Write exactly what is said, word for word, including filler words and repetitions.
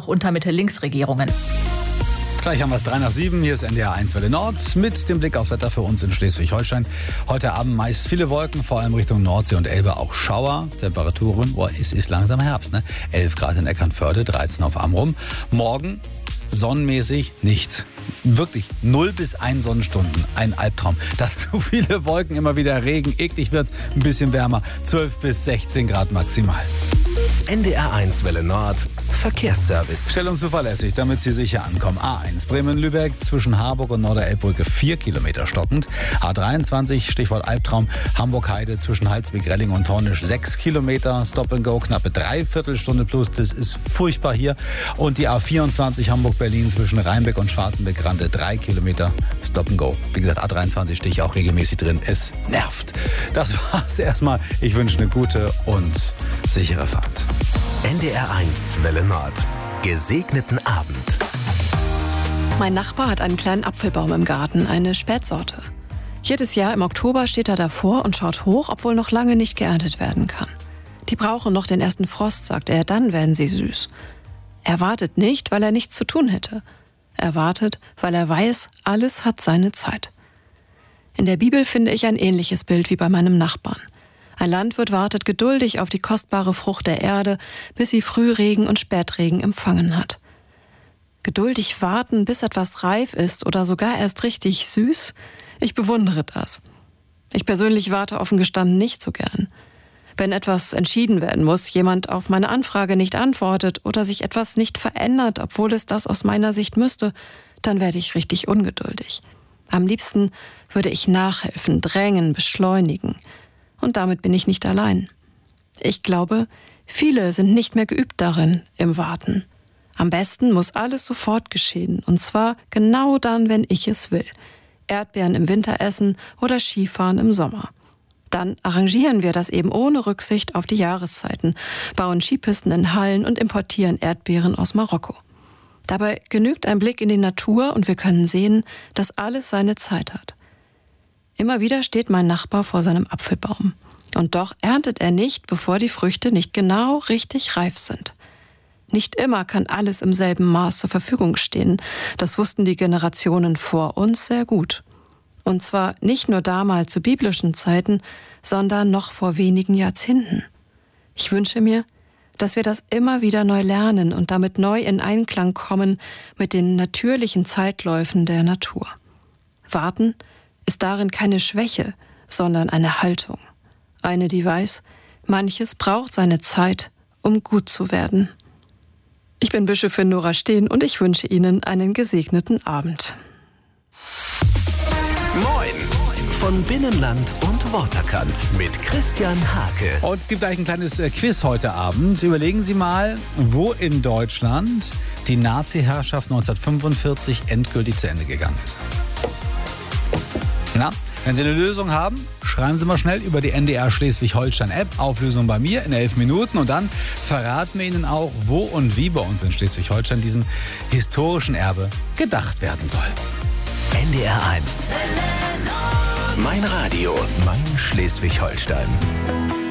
noch unter Mitte-Links-Regierungen. Gleich haben wir es drei nach sieben. Hier ist N D R eins Welle Nord mit dem Blick aufs Wetter für uns in Schleswig-Holstein. Heute Abend meist viele Wolken, vor allem Richtung Nordsee und Elbe auch Schauer. Temperaturen, oh, es ist langsam Herbst, ne? elf Grad in Eckernförde, dreizehn auf Amrum. Morgen sonnenmäßig nichts. Wirklich null bis ein Sonnenstunden. Ein Albtraum. Dazu viele Wolken, immer wieder Regen. Eklig wird's, ein bisschen wärmer. zwölf bis sechzehn Grad maximal. N D R eins Welle Nord Verkehrsservice. Stellungszuverlässig, damit Sie sicher ankommen. A eins Bremen-Lübeck zwischen Harburg und Norderelbbrücke vier Kilometer stockend. A dreiundzwanzig, Stichwort Albtraum, Hamburg-Heide zwischen Halsweg-Relling und Tornisch sechs Kilometer. Stop and Go, knappe Dreiviertelstunde plus. Das ist furchtbar hier. Und die A vierundzwanzig Hamburg-Berlin zwischen Rheinbeck und Schwarzenbeck-Rande drei Kilometer. Stop and Go. Wie gesagt, A dreiundzwanzig stehe ich auch regelmäßig drin. Es nervt. Das war's erstmal. Ich wünsche eine gute und sichere Fahrt. N D R eins Welle Nord. Gesegneten Abend. Mein Nachbar hat einen kleinen Apfelbaum im Garten, eine Spätsorte. Jedes Jahr im Oktober steht er davor und schaut hoch, obwohl noch lange nicht geerntet werden kann. Die brauchen noch den ersten Frost, sagt er, dann werden sie süß. Er wartet nicht, weil er nichts zu tun hätte. Er wartet, weil er weiß, alles hat seine Zeit. In der Bibel finde ich ein ähnliches Bild wie bei meinem Nachbarn. Ein Landwirt wartet geduldig auf die kostbare Frucht der Erde, bis sie Frühregen und Spätregen empfangen hat. Geduldig warten, bis etwas reif ist oder sogar erst richtig süß? Ich bewundere das. Ich persönlich warte offen gestanden nicht so gern. Wenn etwas entschieden werden muss, jemand auf meine Anfrage nicht antwortet oder sich etwas nicht verändert, obwohl es das aus meiner Sicht müsste, dann werde ich richtig ungeduldig. Am liebsten würde ich nachhelfen, drängen, beschleunigen. Und damit bin ich nicht allein. Ich glaube, viele sind nicht mehr geübt darin, im Warten. Am besten muss alles sofort geschehen, und zwar genau dann, wenn ich es will. Erdbeeren im Winter essen oder Skifahren im Sommer. Dann arrangieren wir das eben ohne Rücksicht auf die Jahreszeiten, bauen Skipisten in Hallen und importieren Erdbeeren aus Marokko. Dabei genügt ein Blick in die Natur und wir können sehen, dass alles seine Zeit hat. Immer wieder steht mein Nachbar vor seinem Apfelbaum. Und doch erntet er nicht, bevor die Früchte nicht genau richtig reif sind. Nicht immer kann alles im selben Maß zur Verfügung stehen. Das wussten die Generationen vor uns sehr gut. Und zwar nicht nur damals zu biblischen Zeiten, sondern noch vor wenigen Jahrzehnten. Ich wünsche mir, dass wir das immer wieder neu lernen und damit neu in Einklang kommen mit den natürlichen Zeitläufen der Natur. Warten ist darin keine Schwäche, sondern eine Haltung. Eine, die weiß, manches braucht seine Zeit, um gut zu werden. Ich bin Bischöfin Nora Steen und ich wünsche Ihnen einen gesegneten Abend. Moin! Von Binnenland und Worterkant mit Christian Hake. Und es gibt eigentlich ein kleines äh, Quiz heute Abend. Überlegen Sie mal, wo in Deutschland die Nazi-Herrschaft neunzehnhundertfünfundvierzig endgültig zu Ende gegangen ist. Na, wenn Sie eine Lösung haben, schreiben Sie mal schnell über die N D R Schleswig-Holstein-App. Auflösung bei mir in elf Minuten. Und dann verraten wir Ihnen auch, wo und wie bei uns in Schleswig-Holstein diesem historischen Erbe gedacht werden soll. N D R eins. Mein Radio, mein Schleswig-Holstein.